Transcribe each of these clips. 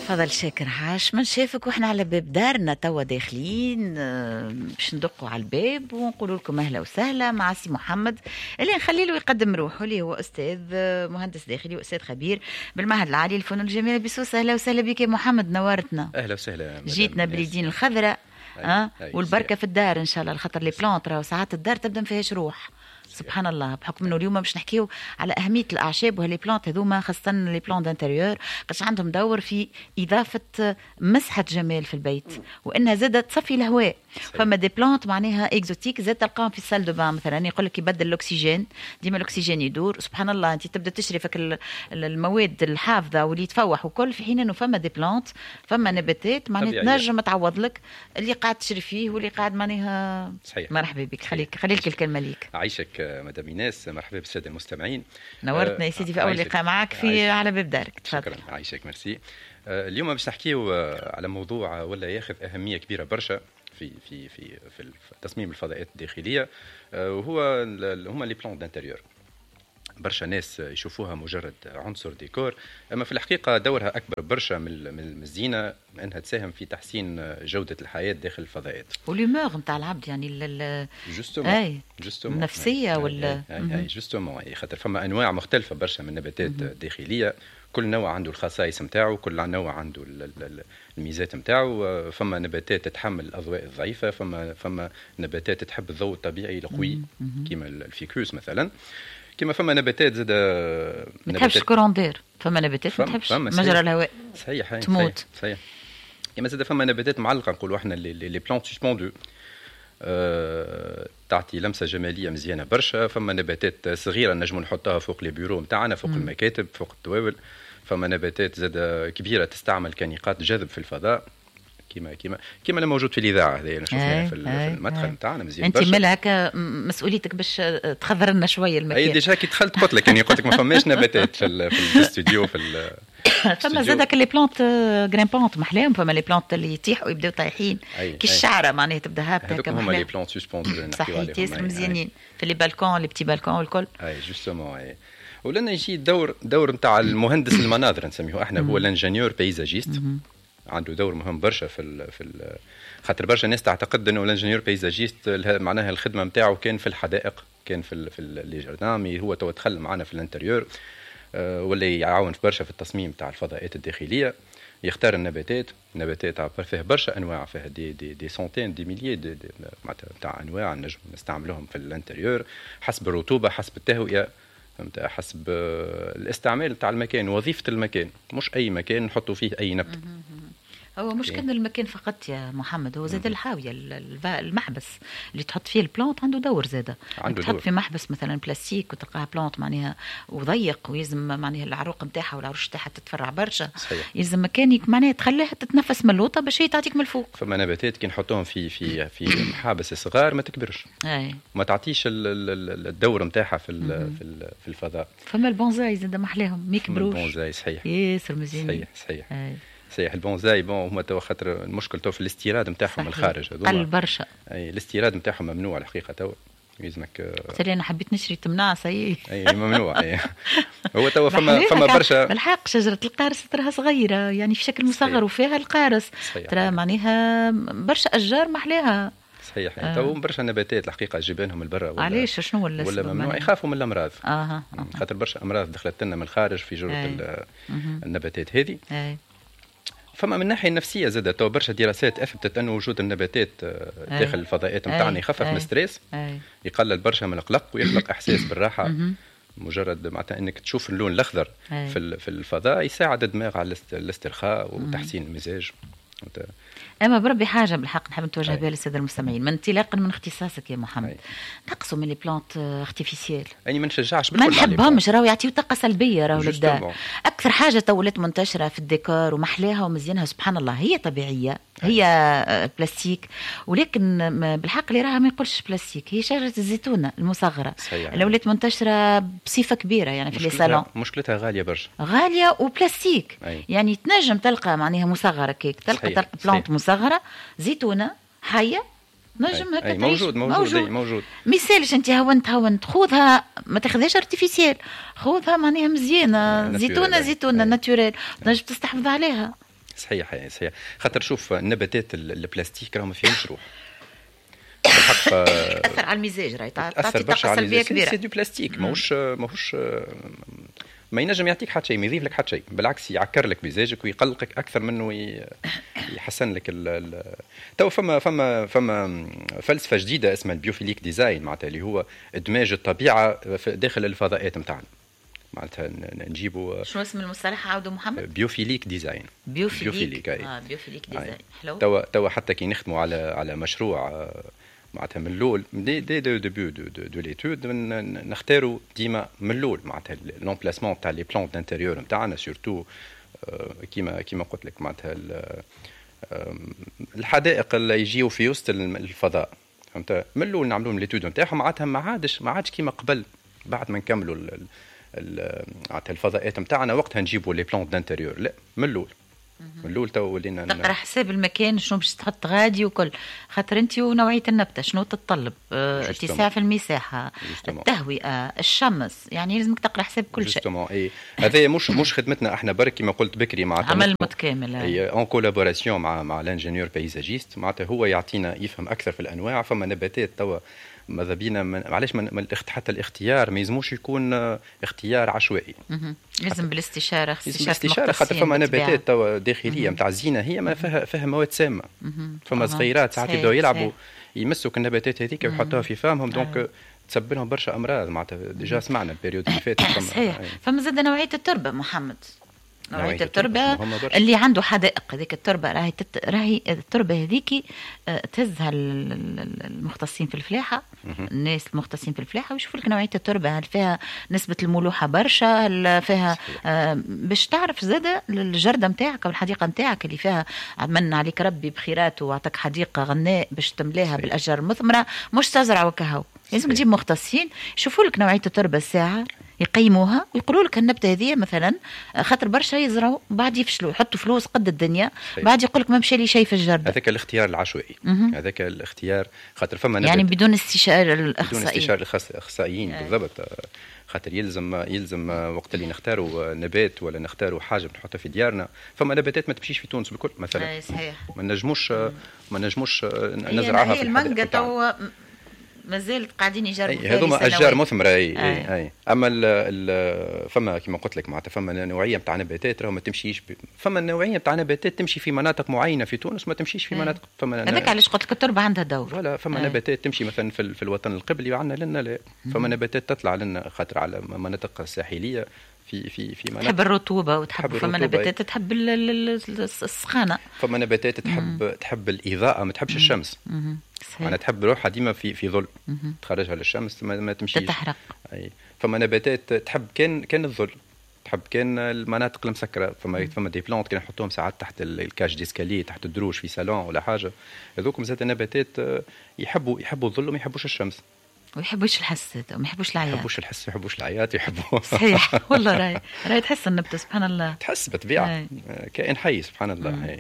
فضل شاكر عاش من شافك واحنا على باب دارنا توا داخلين باش ندقوا على الباب ونقولوا لكم اهلا وسهلا مع سي محمد اللي نخلي له يقدم روحه اللي هو استاذ مهندس داخلي واستاذ خبير بالمعهد العالي للفنون الجميله بسوس. اهلا وسهلا بك يا محمد، نورتنا. اهلا وسهلا. جيتنا باليدين الخضراء والبركه في الدار ان شاء الله، الخطر لي بلانت راهو ساعات الدار تبدا ما فيهاش روح. سبحان الله، بحكم انه اليوم باش نحكيو على اهميه الاعشاب وهالي بلانت هذوما، خاصه لي بلان دانتيريور، قاش عندهم دور في اضافه مسحه جمال في البيت وانها زادت تصفي الهواء. فما دي بلانت معناها اكزوتيك زاد تلقاهم في السال دو بان مثلا، يقول لك يبدل الاكسجين، ديما الاكسجين يدور. سبحان الله، انت تبدا تشري فك المواد الحافظه واللي تفوح وكل، في حين انه فما دي بلانت، فما نباتات معناها تنجم تعوض لك اللي قاعد تشري فيه واللي قاعد معناها. صحيح. مرحبا بك، خليك الكلمه ليك. عايشك مدام ايناس، مرحبا بالساده المستمعين. نورتنا يا سيدي في اول لقاء معك في على باب دارك. تفضل. شكرا. عايشك، ميرسي. اليوم باش نحكيو على موضوع ولا ياخذ اهميه كبيره برشا في تصميم الفضاءات الداخليه، وهو هما لي بلان دانتيريور. برشا ناس يشوفوها مجرد عنصر ديكور، اما في الحقيقه دورها اكبر برشا من الزينه، انها تساهم في تحسين جوده الحياه داخل الفضاءات واليومور نتاع العبد، يعني جوستومون النفسيه ولا جوستومون. خاطر فما انواع مختلفه برشا من النباتات الداخليه، كل نوع عنده الخصائص نتاعو، كل نوع عنده الميزات نتاعو. فما نباتات تتحمل الاضواء الضعيفه، فما نباتات تحب الضوء الطبيعي القوي كيما الفيكوس مثلا. كما فما نباتات زاد ما تحبش كوروندير، فما نباتات ما تحبش مجرى الهواء، صحيح تموت. صحيح. كما زاد فما نباتات معلقه، نقولوا احنا لي بلانت سسبوندو، تعطي لمسه جماليه مزيانه برشا. فما نباتات صغيره نجموا نحطها فوق لي بيرو نتاعنا، فوق المكاتب، فوق الدواول. فما نباتات زاد كبيره تستعمل كنقاط جذب في الفضاء، كيما اللي موجود في الاذاعه هذه شفناها في المدخل نتاعنا مزيان برشا. انت مال هكا مسؤوليتك باش تخضر لنا شويه المكان. اي ديجا كي دخلت قلت لك، يعني قلت لك ما فماش نباتات في الاستوديو فما زادك لي بلانت غريمبونت محلاهم، فما لي بلانت اللي يطيحوا ويبداو طايحين كي الشعره معناها تبدا هابطه هذوك هما لي بلانت سسبوندو نحكيو عليهم. صحيح، مزيانين في لي بالكون، لي بتي بالكون والكل. اي جوستومون. ولنا يجي دور نتاع المهندس المناظر نسميه احنا، هو الانجينيور بيزاجيست. عنده دور مهم برشا في خاطر برشا ناس تعتقد انه الانجينيور بيزاجيست معناها الخدمه نتاعو كان في الحدائق، كان في لي جاردان. هو تو دخل معنا في الانتريور، ولا يعاون برشا في التصميم تاع الفضاءات الداخليه. يختار النباتات فيه برشا انواع، فيها دي سنتين دي ميليي معناتها تاع انواع نجم نستعملهم في الانتريور حسب الرطوبه، حسب التهويه، حسب الاستعمال تاع المكان، وظيفه المكان. مش اي مكان نحطوا فيه اي نبته. هو مش كان المكان فقط يا محمد، هو زاد الحاويه، المحبس اللي تحط فيه البلانت عنده دور زاده. تحط في محبس مثلا بلاستيك وتلقاها بلانت معناها وضيق، ويلزم معناها العروق نتاعها والعروش نتاعها تتفرع برشا. صحيح. يلزم مكانك معناها تخليها تتنفس من اللوطه باش هي تعطيك من الفوق. فما نباتات كي نحطوهم في محابس صغار ما تكبرش، ما تعطيش الدور نتاعها في الفضاء. فما البونزاي زاد محلاهم ما يكبروش. البونزاي صحيح، ياسر مزيان. صحيح البونزاي هما تو خاطر المشكل تو في الاستيراد نتاعهم من الخارج، هذوما قل برشا. اي الاستيراد نتاعهم ممنوع الحقيقه تو. يلزمك قلت لي انا حبيت نشري تمنع اي ممنوع. هو تو فما برشا بالحق. شجره القارص تراها صغيره يعني في شكل مصغر وفيها القارص، ترى معناها برشا اشجار محلاها. صحيح. تو برشا نباتات الحقيقه جيبانهم من برا. علاش شنو ولا ممنوع؟ يخافوا من الامراض. خاطر برشا امراض دخلت لنا من الخارج في جرة النباتات هذه. فما من الناحيه النفسيه زاد تو برشا دراسات اثبتت انه وجود النباتات داخل الفضاءات نتاعنا يخفف من الستريس، يقلل برشا من القلق، ويخلق احساس بالراحه. مجرد معناتها انك تشوف اللون الاخضر في الفضاء يساعد الدماغ على الاسترخاء وتحسين المزاج. اما بربي حاجه بالحق نحب نتوجه بها للساده المستمعين، من انطلاقا من اختصاصك يا محمد، نقصوا من لي بلانت ارتيفيسيال. يعني ما نشجعش بالكل، ما نحبهمش، راهو يعطيو طاقه سلبيه راهو للدار. اكثر حاجه تولت منتشره في الديكور ومحلاها ومزيانها سبحان الله هي طبيعيه، هي بلاستيك، ولكن بالحق اللي راها ما يقولش بلاستيك، هي شجره الزيتونه المصغره اللي ولات منتشره بصفه كبيره يعني في لي صالون. مشكلتها غاليه برشا، غاليه وبلاستيك. يعني تنجم تلقى معناها مصغره كيك، تلقى بلانت مصغره زيتونه حيه نجم هكا تعيش. موجود. مثالش انت هونت خذها، ما تاخذهاش ارتيفيسيال، خذها معناها مزيانه زيتونه ناتوريل، تنجم تستحفظ عليها. صحيح. خاطر شوف النباتات البلاستيك راهم ما فيهمش روح الحق. تاثر على المزاج، راهي تعطي طاقه سلبيه كبيره. سي دو بلاستيك ماهوش ما ينجم يعطيك حتى شيء، ما يضيف لك حتى شيء، بالعكس يعكر لك مزاجك ويقلقك اكثر منه يحسن لك تو فما فلسفه جديده اسمها البيوفيليك ديزاين، معناتها اللي هو ادماج الطبيعه داخل الفضاءات نتاعنا. معناتها نجيبوا شنو اسم المصطلح عاودوا محمد؟ بيوفيليك ديزاين. بيوفيليك بيوفيليك ديزاين. حلو. توا حتى كي نخدموا على مشروع معناتها من الاول دي ديبيو دو ليتود نختاروا ديما من الاول معناتها لومبلاسمون تاع لي بلان دانتيريور نتاعنا سورتو كيما قلت لك معناتها الحدائق اللي يجيو في وسط الفضاء، فهمت؟ من الاول نعملوا ليتود نتاعهم، معناتها ما عادش كيما قبل بعد ما نكملوا معناتها الفضاءات نتاعنا وقتها نجيبوا لي بلان دانتيريور، لا من الاول تو ولينا تقرا حساب المكان شنو باش تحط غادي وكل، خاطر انت ونوعيه النبته شنو تتطلب، اتساع في المساحه، التهوئه، الشمس، يعني لازمك تقرا حساب كل شيء. هذا مش خدمتنا احنا برك كما قلت بكري، معناتها عمل متكامل هي اون كولابوراسيون مع الانجينيور بيزاجيست، معناتها هو يعطينا يفهم اكثر في الانواع. فما نباتات توا ماذا بينا علاش حتى الاختيار ما يلزموش يكون اختيار عشوائي، لازم بالاستشاره خاطر فما نباتات توا داخليه نتاع الزينه هي ما فيها مواد سامه، فما صغيرات ساعات يبداو يلعبوا يمسوا النباتات هذيك ويحطوها في فمهم، دونك تسبب لهم برشا امراض. معناتها ديجا سمعنا البريود اللي فاتت. صحيح. فما زاد نوعيه التربه محمد، نوعية التربة اللي عنده حدائق، هذيك التربة راهي التربة هذيك تهزها المختصين في الفلاحة، الناس المختصين في الفلاحة، ويشوفوا لك نوعية التربة هل فيها نسبة الملوحة برشا، هل فيها باش تعرف زادة الجردة متاعك أو الحديقة متاعك اللي فيها من عليك ربي بخيراته وعطاك حديقة غناء باش تملاها بالأشجار المثمرة، مش تزرع وكهو. لازم تجيب مختصين يشوفوا لك نوعية التربة الساعة، يقيموها ويقولوا لك النبته هذه مثلا، خاطر برشا يزرعوا بعد يفشلوا يحطوا فلوس قد الدنيا، بعد يقول لك ما مشى لي شيء في الجرده. هذاك الاختيار العشوائي، هذاك الاختيار خاطر فما يعني بدون استشاره الاخصائيين، بدون استشاره الاخصائيين بالضبط. خاطر يلزم وقت اللي نختاروا نبات ولا نختاروا حاجه نحطها في ديارنا، فما نباتات ما تمشيش في تونس بالكل مثلا. صحيح. ما نجموش نزرعها في المانجا ما زالت قاعدين يجربوا هذوما اشجار مثمره. اي اما فما كما قلت لك معناتها فما نوعيه نتاع نباتات راهو ما تمشيش فما نوعيه نتاع نباتات تمشي في مناطق معينه في تونس ما تمشيش في مناطق. فما هذاك علاش قلت لك التربه عندها دور. ولا فما نباتات تمشي مثلا في الوطن القبلي وعندنا لنا لا. فما نباتات تطلع لنا خاطر على مناطق ساحليه في مناطق تحب الرطوبه وتحب فما نباتات تحب السخانه. فما نباتات تحب الاضاءه ما تحبش الشمس. أنا تحب روحها ديما في ظل، تخرجها للشمس ما تمشيش تتحرق. فما نباتات تحب كان الظل، تحب كان المناطق المسكره. فما دي بلانت كنا نحطوهم ساعات تحت الكاج ديسكالي تحت الدروج في صالون ولا حاجه. هذوك زاد نباتات يحبوا الظل وما يحبوش الشمس وما يحبوش الحس وما يحبوش العياط. يحبوش الحس يحبوش العياط يحبوا. صحيح والله. راهي تحس النبته سبحان الله تحس بطبيعه كائن حي سبحان الله.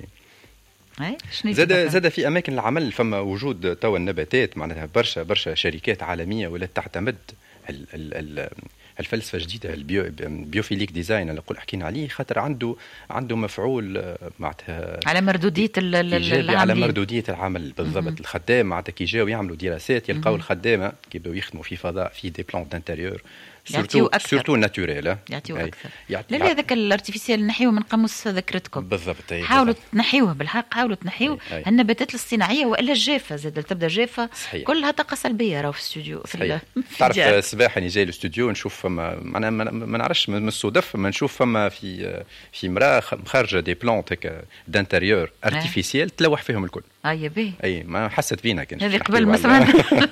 زاد في اماكن العمل فما وجود توا النباتات معناتها برشا شركات عالميه ولا تعتمد الفلسفه الجديده البيوفيليك ديزاين اللي حكينا عليه، خاطر عنده مفعول معناتها على مردوديه العمل، على مردوديه العمل بالضبط. الخدام معناتها كي جاوا يعملوا دراسات يلقاو الخدامه كي بداو يخدموا في فضاء في دي بلان دانتيريور سورتو ناتوريل يعطيو اكثر. لا هذاك الارتيفيسيال نحيوه من قاموس ذاكرتكم بالضبط. حاولوا تنحيوه بالحق، حاولوا تنحيوه النباتات الصناعيه والا الجافه زاد تبدا جافه كلها طاقه سلبيه راهو في الاستوديو. تعرف الصباح اني جاي الاستوديو نشوف انا ما نعرفش من الصدف ما نشوف فما في مراه مخرجه دي بلانت هكا دانتيريور ارتيفيسيال تلوح فيهم الكل. يا باهي. اي ما حست بينا كان هذه قبل ما سمعنا.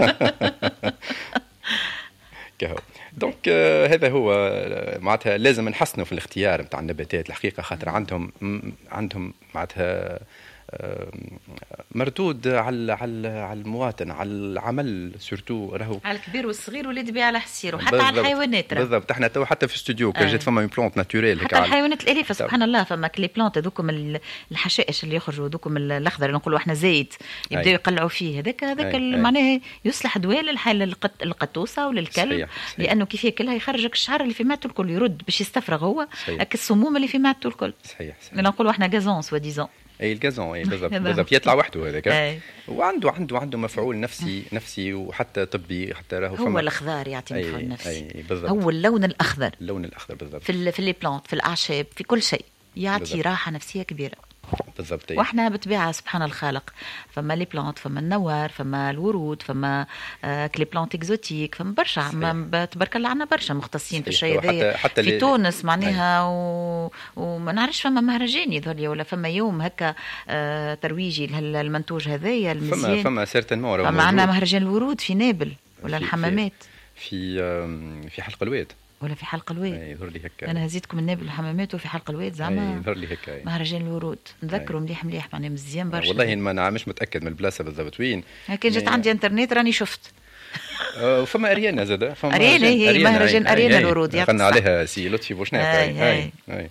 كهو دونك هذا هو معناتها لازم نحسنوا في الاختيار نتاع النباتات الحقيقه، خاطر عندهم معناتها مردود على المواطن، على العمل سورتو راهو على الكبير والصغير واللي تبيع على حسير، وحتى على الحيوانات. بالضبط. احنا تو حتى في الاستوديو كان جات فما بلونت ناتوريل حتى الحيوانات الاليفه سبحان الله. فما كلي بلونت هذوكم الحشائش اللي يخرجوا هذوكم الاخضر اللي نقولوا احنا زيت يبداو يقلعوا فيه، هذاك معناه يصلح دواء للقطوسه وللكلب. صحيح. لانه كيف ياكلها يخرجك الشعر اللي في معدته الكل، يرد باش يستفرغ هو السموم اللي في معدته الكل. صحيح. نقولوا احنا غازون سوا ديزون. اي الغازون. اي بالضبط يطلع وحده هذاك. وعنده مفعول نفسي وحتى طبي. حتى راهو هو الاخضر يعطي مفعول نفسي. اي بالضبط. هو اللون الاخضر بالضبط في لي بلانت، في الاعشاب، في كل شيء يعطي بالضبط. راحه نفسيه كبيره بالضبط. واحنا بطبيعه سبحان الخالق. فما لي بلانت، فما النوار، فما الورود، فما كلي بلانت اكزوتيك، فما برشا. تبارك الله عندنا برشا مختصين في الشيء هذا في تونس معناها. وما نعرفش فما مهرجان يظهر ولا فما يوم هكا ترويجي المنتوج هذايا المزيان. فما سيرتينمون. فما عندنا مهرجان الورود في نابل ولا الحمامات في حلق الواد ولا في حلق الواد. يظهر لي هكا. انا هزيتكم النابل والحمامات وفي حلق الواد زعما. يظهر لي هكا. مهرجان الورود نذكروا مليح معناها مزيان برشا. والله ما مش متاكد من البلاصه بالضبط وين. كان جات عندي انترنت راني شفت. وفما اريانا زاد. فما هي مهرجان اريانا الورود قلنا عليها سي لطفي بوشناق. هاي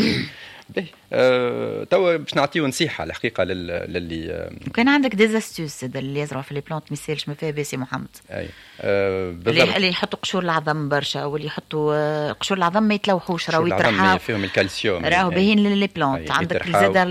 توا باش نعطيو نصيحه الحقيقه للي كان عندك ديزاستوس اللي يزرعوا في لي بلانت ما يسالش ما فيها باسي محمد. اي اللي يحطوا قشور العظم برشا، واللي يحطوا قشور العظم ما يتلوحوش راهو يطرحوا فيهم الكالسيوم راهو باهين للي بلانت. عندك زاد